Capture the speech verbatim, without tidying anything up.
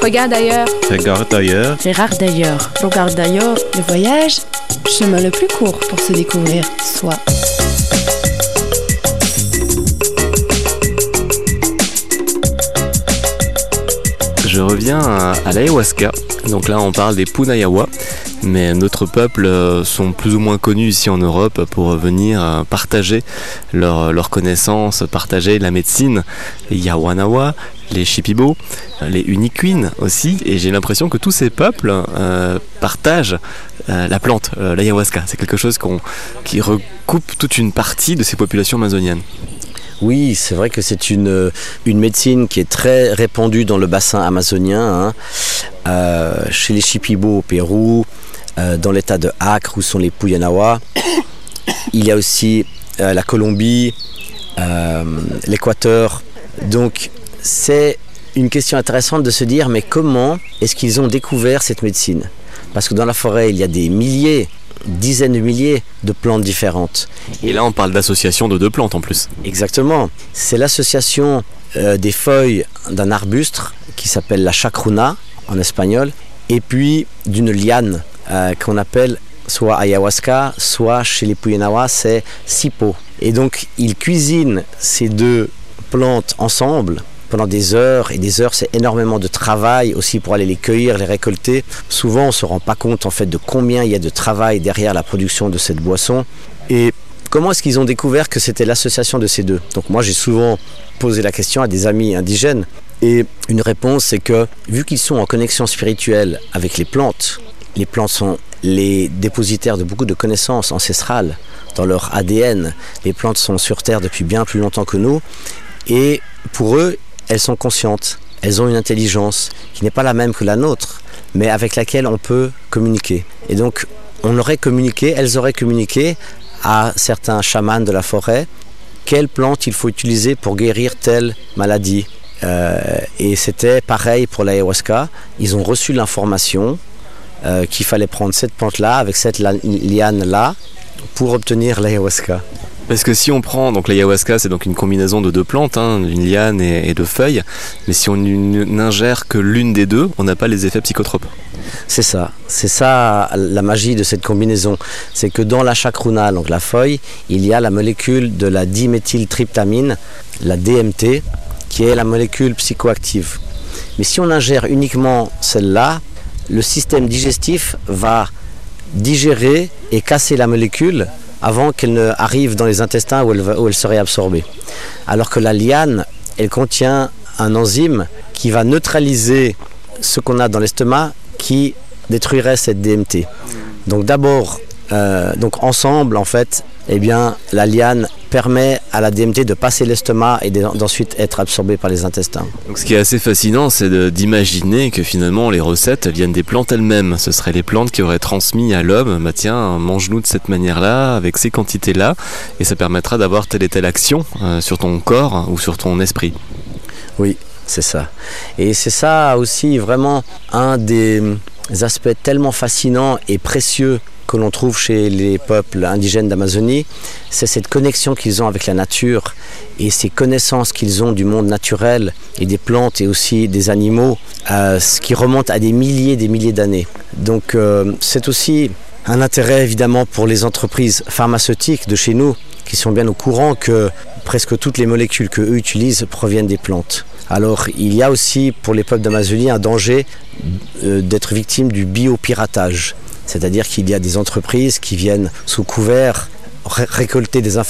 Regarde ailleurs. Regarde ailleurs. Regarde ailleurs. Regarde ailleurs. Le voyage, chemin le plus court pour se découvrir soi. Je reviens à, à l'ayahuasca. Donc là, on parle des Punayawa. Mais d'autres peuples sont plus ou moins connus ici en Europe pour venir partager leurs leur connaissances, partager la médecine. Les Yawanawa, les Shipibo, les Unikwin aussi. Et j'ai l'impression que tous ces peuples euh, partagent euh, la plante, euh, l'ayahuasca. C'est quelque chose qu'on, qui recoupe toute une partie de ces populations amazoniennes. Oui, c'est vrai que c'est une, une médecine qui est très répandue dans le bassin amazonien, hein. euh, chez les Shipibo au Pérou, euh, dans l'état de Acre où sont les Punayawa. Il y a aussi euh, la Colombie, euh, l'Équateur. Donc c'est une question intéressante de se dire, mais comment est-ce qu'ils ont découvert cette médecine ? Parce que dans la forêt, il y a des milliers, dizaines de milliers de plantes différentes. Et là, on parle d'association de deux plantes en plus. Exactement. C'est l'association euh, des feuilles d'un arbuste qui s'appelle la chacruna en espagnol, et puis d'une liane euh, qu'on appelle soit ayahuasca, soit chez les Punayawa, c'est sipo. Et donc, ils cuisinent ces deux plantes ensemble pendant des heures et des heures. C'est énormément de travail aussi pour aller les cueillir, les récolter. Souvent, on ne se rend pas compte en fait de combien il y a de travail derrière la production de cette boisson. Et comment est-ce qu'ils ont découvert que c'était l'association de ces deux ? Donc moi, j'ai souvent posé la question à des amis indigènes. Et une réponse, c'est que vu qu'ils sont en connexion spirituelle avec les plantes, les plantes sont les dépositaires de beaucoup de connaissances ancestrales dans leur A D N. Les plantes sont sur Terre depuis bien plus longtemps que nous. Et pour eux, elles sont conscientes. Elles ont une intelligence qui n'est pas la même que la nôtre, mais avec laquelle on peut communiquer. Et donc, on aurait communiqué, elles auraient communiqué à certains chamans de la forêt quelle plante il faut utiliser pour guérir telle maladie. Euh, et c'était pareil pour l'ayahuasca. Ils ont reçu l'information euh, qu'il fallait prendre cette plante-là avec cette liane-là pour obtenir l'ayahuasca. Parce que si on prend, donc l'ayahuasca, c'est donc une combinaison de deux plantes, hein, d'une liane et, et de feuilles, mais si on n'ingère que l'une des deux, on n'a pas les effets psychotropes. C'est ça, c'est ça la magie de cette combinaison. C'est que dans la chacruna, donc la feuille, il y a la molécule de la diméthyltryptamine, la D M T, qui est la molécule psychoactive. Mais si on ingère uniquement celle-là, le système digestif va digérer et casser la molécule avant qu'elle ne arrive dans les intestins où elle, va, où elle serait absorbée. Alors que la liane, elle contient un enzyme qui va neutraliser ce qu'on a dans l'estomac qui détruirait cette D M T. Donc d'abord, euh, donc ensemble en fait, eh bien, la liane permet à la D M T de passer l'estomac et d'ensuite être absorbée par les intestins. Donc ce qui est assez fascinant, c'est de, d'imaginer que finalement les recettes viennent des plantes elles-mêmes. Ce seraient les plantes qui auraient transmis à l'homme, bah tiens, mange-nous de cette manière-là, avec ces quantités-là, et ça permettra d'avoir telle et telle action euh, sur ton corps ou sur ton esprit. Oui, c'est ça. Et c'est ça aussi vraiment un des aspects tellement fascinants et précieux que l'on trouve chez les peuples indigènes d'Amazonie, c'est cette connexion qu'ils ont avec la nature et ces connaissances qu'ils ont du monde naturel et des plantes et aussi des animaux, euh, ce qui remonte à des milliers et des milliers d'années. Donc euh, c'est aussi un intérêt évidemment pour les entreprises pharmaceutiques de chez nous qui sont bien au courant que presque toutes les molécules qu'eux utilisent proviennent des plantes. Alors il y a aussi pour les peuples d'Amazonie un danger euh, d'être victime du biopiratage. C'est-à-dire qu'il y a des entreprises qui viennent sous couvert ré- récolter des informations